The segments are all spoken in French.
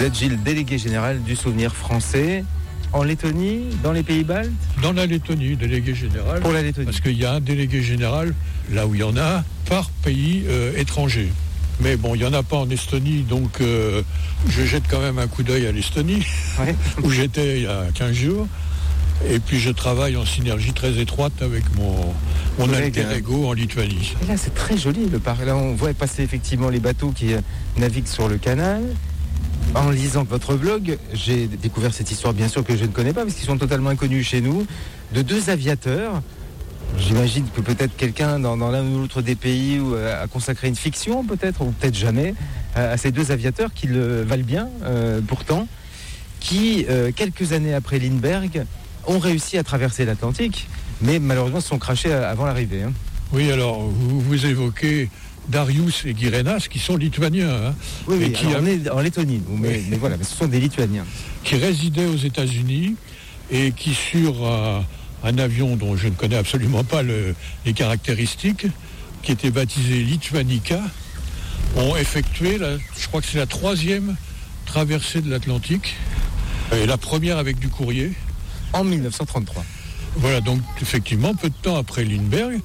Vous êtes, Gilles, délégué général du Souvenir français en Lettonie, dans les pays baltes ? Dans la Lettonie, délégué général. Pour la Lettonie. Parce qu'il y a un délégué général, là où il y en a, par pays étranger. Mais bon, il n'y en a pas en Estonie, donc je jette quand même un coup d'œil à l'Estonie, Ouais. où j'étais il y a 15 jours. Et puis je travaille en synergie très étroite avec mon alter ego en Lituanie. Et là, c'est très joli le parc. Là, on voit passer effectivement les bateaux qui naviguent sur le canal. En lisant votre blog, j'ai découvert cette histoire, bien sûr, que je ne connais pas, parce qu'ils sont totalement inconnus chez nous, de deux aviateurs. J'imagine que peut-être quelqu'un dans l'un ou l'autre des pays a consacré une fiction, peut-être, ou peut-être jamais, à ces deux aviateurs qui le valent bien, pourtant, qui, quelques années après Lindbergh, ont réussi à traverser l'Atlantique, mais malheureusement se sont crashés avant l'arrivée. Hein. Oui, alors, vous évoquez Darius et Girenas, qui sont lituaniens. Hein, Oui, et qui on est en Lettonie, mais voilà, mais ce sont des Lituaniens. Qui résidaient aux États-Unis et qui, sur un avion dont je ne connais absolument pas les caractéristiques, qui était baptisé Lituanica, ont effectué, je crois que c'est la 3e traversée de l'Atlantique, et la première avec du courrier. En 1933. Voilà, donc effectivement, peu de temps après Lindbergh,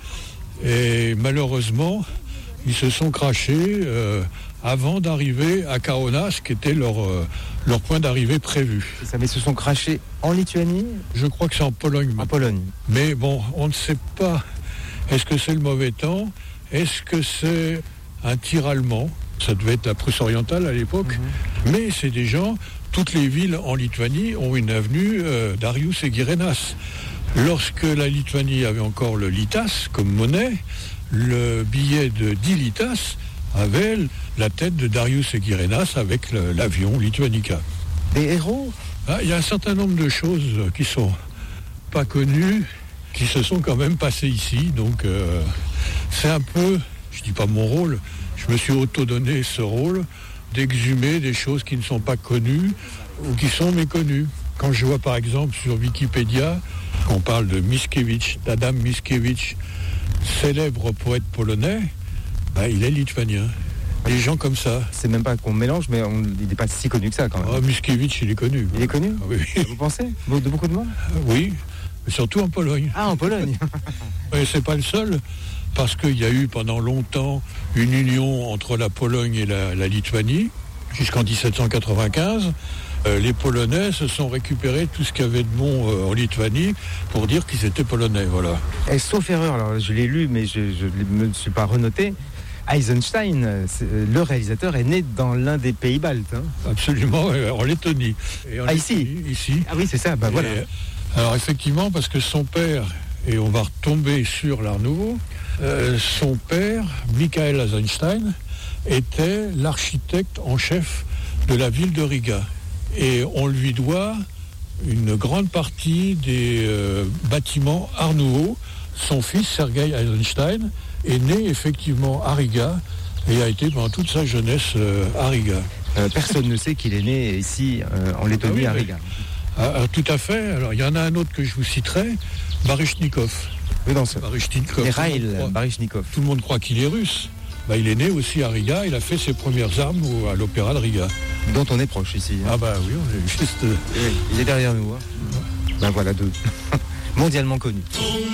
et malheureusement, ils se sont crashés avant d'arriver à Kaunas, qui était leur point d'arrivée prévu. C'est ça, mais ils se sont crashés en Lituanie ? Je crois que c'est en Pologne. En Pologne. Mais bon, on ne sait pas, est-ce que c'est le mauvais temps ? Est-ce que c'est un tir allemand ? Ça devait être la Prusse orientale à l'époque. Mais c'est des gens, toutes les villes en Lituanie ont une avenue Darius et Girenas. Lorsque la Lituanie avait encore le litas comme monnaie, le billet de 10 litas avait la tête de Darius et Girenas avec l'avion Lituanica. Des héros ? Il y a un certain nombre de choses qui sont pas connues, qui se sont quand même passées ici. Donc c'est un peu, je dis pas mon rôle, je me suis auto-donné ce rôle d'exhumer des choses qui ne sont pas connues ou qui sont méconnues. Quand je vois par exemple sur Wikipédia qu'on parle de Mickiewicz, d'Adam Mickiewicz, célèbre poète polonais, il est lituanien. Des gens comme ça. C'est même pas qu'on mélange, mais il n'est pas si connu que ça quand même. Mickiewicz, il est connu. Il est connu ? Oui. Vous pensez ? De beaucoup de monde ? Oui, mais surtout en Pologne. Ah, en Pologne. Et c'est pas le seul, parce qu'il y a eu pendant longtemps une union entre la Pologne et la Lituanie, jusqu'en 1795. Les Polonais se sont récupérés tout ce qu'il y avait de bon en Lituanie pour dire qu'ils étaient Polonais, voilà. Et sauf erreur, alors je l'ai lu, mais je ne me suis pas renoté. Eisenstein, le réalisateur, est né dans l'un des pays baltes. Hein. Absolument, en Lettonie. Et en Lettonie, ici. Ah oui, c'est ça, voilà. Alors effectivement, parce que son père, et on va retomber sur l'Art Nouveau, son père, Michael Eisenstein, était l'architecte en chef de la ville de Riga. Et on lui doit une grande partie des bâtiments Art Nouveau. Son fils, Sergei Eisenstein, est né effectivement à Riga et a été pendant toute sa jeunesse à Riga. Personne ne sait qu'il est né ici, en Lettonie, à Riga. Tout à fait. Alors, il y en a un autre que je vous citerai, Baryshnikov. Oui, dans ce... Baryshnikov. Mikhail Baryshnikov. Tout le monde croit qu'il est russe. Il est né aussi à Riga. Il a fait ses premières armes à l'Opéra de Riga. Dont on est proche ici. Hein. Ah oui, on est juste... Il est derrière nous. Hein. Voilà, deux. Mondialement connu.